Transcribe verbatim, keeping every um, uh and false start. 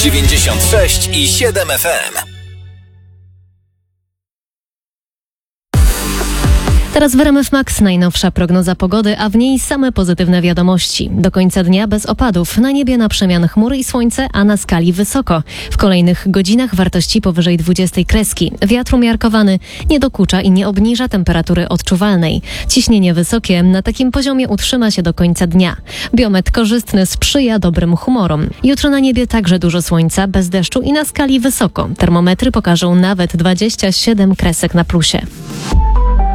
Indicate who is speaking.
Speaker 1: dziewięćdziesiąt sześć i siedem F M.
Speaker 2: Teraz w R M F Max najnowsza prognoza pogody, a w niej same pozytywne wiadomości. Do końca dnia bez opadów, na niebie na przemian chmury i słońce, a na skali wysoko. W kolejnych godzinach wartości powyżej dwudziestej kreski. Wiatr umiarkowany nie dokucza i nie obniża temperatury odczuwalnej. Ciśnienie wysokie na takim poziomie utrzyma się do końca dnia. Biometr korzystny sprzyja dobrym humorom. Jutro na niebie także dużo słońca, bez deszczu i na skali wysoko. Termometry pokażą nawet dwadzieścia siedem kresek na plusie.